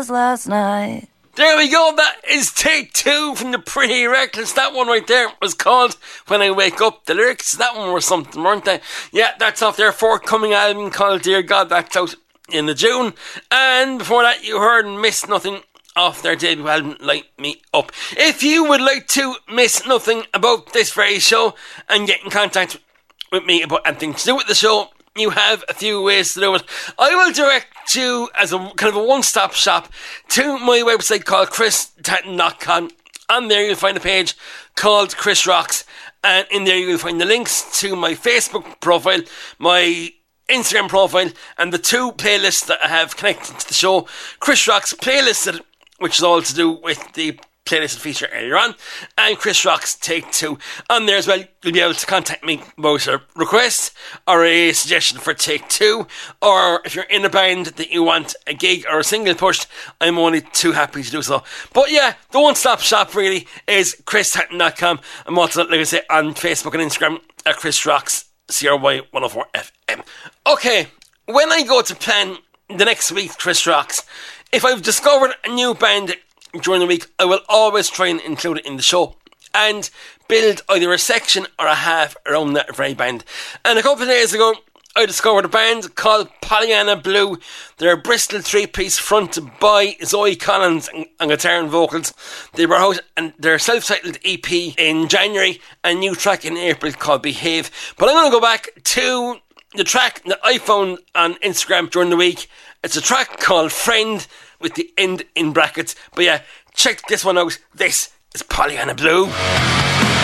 last night. There we go, that is take two from the Pretty Reckless. That one right there was called When I Wake Up. The lyrics, that one was something, weren't they? Yeah, that's off their forthcoming album called Dear God. That's out in the June. And before that you heard Miss Nothing off their debut album Light Me Up. If you would like to miss nothing about this very show and get in contact with me about anything to do with the show, you have a few ways to do it. I will direct you as a kind of a one-stop shop to my website called christatton.com. On there you'll find a page called Chris Rocks, and in there you'll find the links to my Facebook profile, my Instagram profile, and the two playlists that I have connected to the show. Chris Rocks Playlisted, which is all to do with the playlist feature earlier on, and Chris Rocks Take Two. On there as well, you'll be able to contact me about a request or a suggestion for Take Two, or if you're in a band that you want a gig or a single pushed, I'm only too happy to do so. But yeah, the one-stop shop really is christatton.com. I'm also, like I say, on Facebook and Instagram at Chris Rocks CRY104FM. Okay, when I go to plan the next week Chris Rocks, if I've discovered a new band during the week, I will always try and include it in the show and build either a section or a half around that very band. And a couple of days ago, I discovered a band called Pollyanna Blue. They're a Bristol three-piece fronted by Zoe Collins on guitar and vocals. They were out and their self-titled EP in January, a new track in April called Behave. But I'm going to go back to the track that I found on Instagram during the week. It's a track called Friend with the end in brackets. But yeah, check this one out. This is Pollyanna Blue.